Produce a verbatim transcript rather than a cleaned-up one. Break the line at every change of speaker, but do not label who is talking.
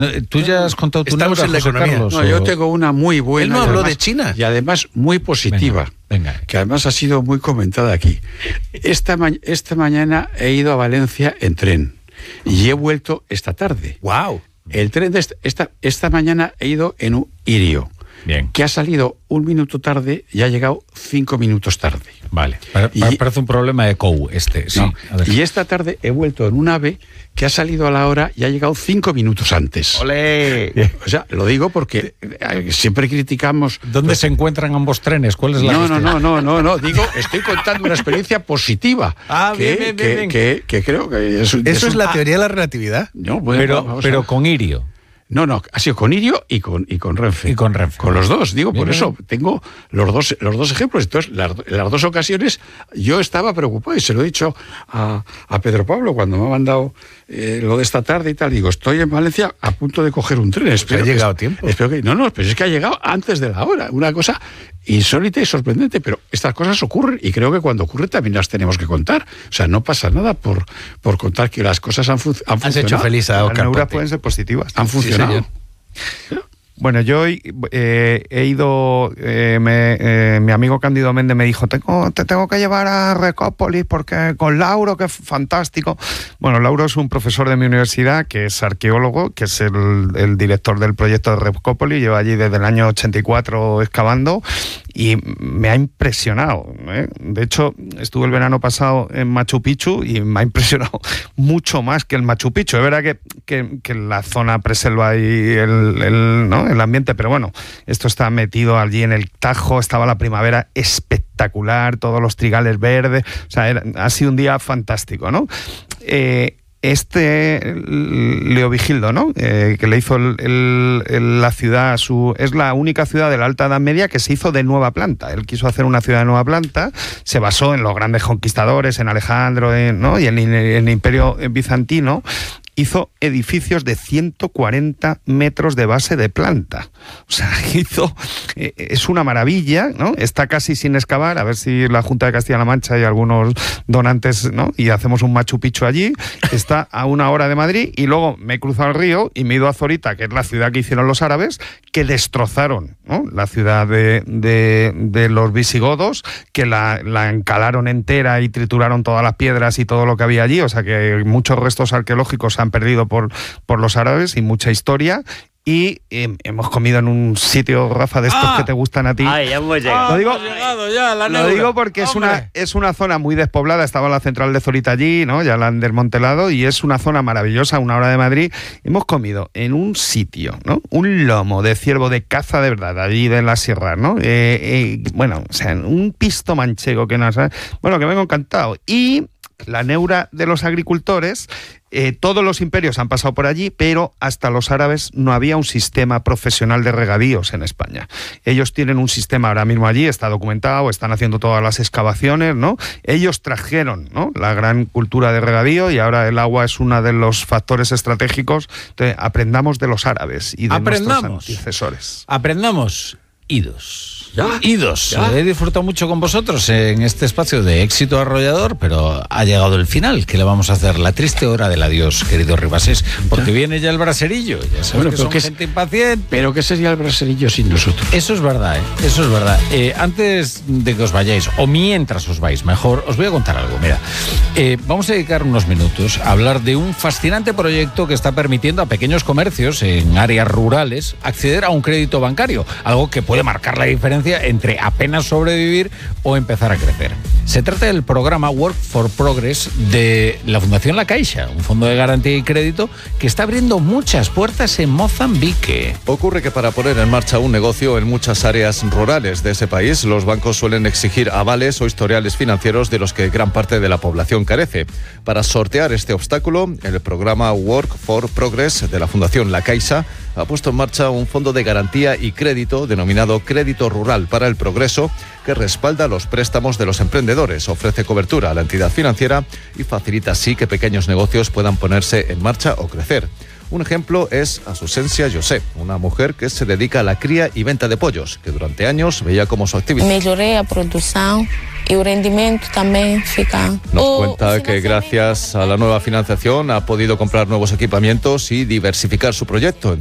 Tú ya has contado tu
Estamos
neura,
en la
José
economía.
Carlos,
No,
o...
yo tengo una muy buena.
Él no
y
habló
además-
de China.
Y además muy positiva.
Venga, venga.
Que además ha sido muy comentada aquí. Esta, ma- esta mañana he ido a Valencia en tren y he vuelto esta tarde.
¡Wow!
El tren de esta, esta, esta mañana he ido en un Irio,
Bien.
que ha salido un minuto tarde y ha llegado cinco minutos tarde.
Vale. Pa- pa-
Y-
parece un problema de C O U este, sí.
No,
A ver.
y esta tarde he vuelto en un AVE que ha salido a la hora y ha llegado cinco minutos antes.
¡Olé!
O sea, lo digo porque eh, siempre criticamos...
¿Dónde se encuentran ambos trenes? ¿Cuál es la
No, no,
cuestión?
no, no, no, no, digo, estoy contando una experiencia positiva.
Ah,
que,
bien, bien,
que,
bien, bien.
Que, que creo que es,
Eso es
un-
la teoría de la relatividad.
No, bueno,
Pero,
vamos a
pero
ver.
con Irio.
No, no, ha sido con Irio y con, y con Renfe.
Y con Renfe.
Con los dos, digo,
Bien,
por eso
bien.
tengo los dos, los dos ejemplos. Entonces, las, las dos ocasiones yo estaba preocupado y se lo he dicho a, a Pedro Pablo cuando me ha mandado eh, lo de esta tarde y tal. Digo, estoy en Valencia a punto de coger un tren. Espero
ha
que-
llegado a tiempo.
Espero que, no, no, pero es que ha llegado antes de la hora. Una cosa insólita y sorprendente, pero estas cosas ocurren y creo que cuando ocurren también las tenemos que contar. O sea, no pasa nada por, por contar que las cosas han, fun- han
Has
funcionado.
hecho feliz a
Las
Oscar
neuras
Ponte.
pueden ser positivas.
Han
Sí,
funcionado.
señor. Bueno, yo hoy eh, he ido, eh, me- eh, mi amigo Cándido Méndez me dijo, tengo, te tengo que llevar a Recópolis porque con Lauro, que es fantástico. Bueno, Lauro es un profesor de mi universidad que es arqueólogo, que es el, el director del proyecto de Recópolis, lleva allí desde el año ochenta y cuatro excavando y me ha impresionado, ¿eh? De hecho, estuve el verano pasado en Machu Picchu y me ha impresionado mucho más que el Machu Picchu. Es verdad que, que, que la zona preselva y el, el, ¿no? el ambiente, pero bueno, esto está metido allí en el Tajo, estaba la primavera espectacular, todos los trigales verdes, o sea, era- ha sido un día fantástico, ¿no? Eh, Este Leovigildo, ¿no? Eh, que le hizo el, el, el, la ciudad, su, es la única ciudad de la Alta Edad Media que se hizo de nueva planta. Él quiso hacer una ciudad de nueva planta, se basó en los grandes conquistadores, en Alejandro, en, ¿no? y en, en el Imperio bizantino. Hizo edificios de ciento cuarenta metros de base de planta. O sea, hizo... Eh, es una maravilla, ¿no? Está casi sin excavar, a ver si la Junta de Castilla-La Mancha y algunos donantes, ¿no? Y hacemos un Machu Picchu allí. Está a una hora de Madrid y luego me he cruzado el río y me he ido a Zorita, que es la ciudad que hicieron los árabes, que destrozaron, ¿no? La ciudad de, de, de los visigodos, que la, la encalaron entera y trituraron todas las piedras y todo lo que había allí. O sea, que muchos restos arqueológicos se han perdido por, por los árabes y mucha historia. Y eh, hemos comido en un sitio, Rafa, de estos
Ah.
que te gustan a ti.
Ay, ya hemos llegado.
Lo digo,
hemos llegado ya, la
lo
neura.
digo porque es
Hombre.
una, es una zona muy despoblada. Estaba la central de Zorita allí, ¿no? Ya la han desmantelado y es una zona maravillosa, a una hora de Madrid. Hemos comido en un sitio, ¿no? Un lomo de ciervo de caza de verdad, allí de la sierra, ¿no? Eh, eh, bueno, o sea, un pisto manchego que no sabe. Bueno, que me ha encantado. Y la neura de los agricultores. Eh, todos los imperios han pasado por allí, pero hasta los árabes no había un sistema profesional de regadíos en España. Ellos tienen un sistema ahora mismo allí, está documentado, están haciendo todas las excavaciones, ¿no? Ellos trajeron, ¿no? La gran cultura de regadío y ahora el agua es uno de los factores estratégicos. Entonces, aprendamos de los árabes y de
Aprendamos.
nuestros antecesores.
Aprendamos idos.
Ya,
Idos.
ya.
He disfrutado mucho con vosotros en este espacio de éxito arrollador, pero ha llegado el final. ¿Qué le vamos a hacer? La triste hora del adiós, querido Ribasés, porque viene ya el braserillo. Ya sabes
Bueno,
que
pero
son
que es-
gente impaciente.
Pero ¿qué sería el braserillo sin nosotros?
Eso es verdad, ¿eh? Eso es verdad. Eh, antes de que os vayáis, o mientras os vais, mejor, os voy a contar algo. Mira, eh, vamos a dedicar unos minutos a hablar de un fascinante proyecto que está permitiendo a pequeños comercios en áreas rurales acceder a un crédito bancario, algo que puede marcar la diferencia entre apenas sobrevivir o empezar a crecer. Se trata del programa Work for Progress de la Fundación La Caixa, un fondo de garantía y crédito que está abriendo muchas puertas en Mozambique.
Ocurre que para poner en marcha un negocio en muchas áreas rurales de ese país, los bancos suelen exigir avales o historiales financieros de los que gran parte de la población carece. Para sortear este obstáculo, el programa Work for Progress de la Fundación La Caixa ha puesto en marcha un fondo de garantía y crédito denominado Crédito Rural para el Progreso, que respalda los préstamos de los emprendedores, ofrece cobertura a la entidad financiera y facilita así que pequeños negocios puedan ponerse en marcha o crecer. Un ejemplo es Asucencia José, una mujer que se dedica a la cría y venta de pollos, que durante años veía como su actividad.
Melhorei a produção e o rendimento também fica.
Nos
O-
cuenta
o
que
financiamento-
gracias a la nueva financiación ha podido comprar nuevos equipamientos y diversificar su proyecto.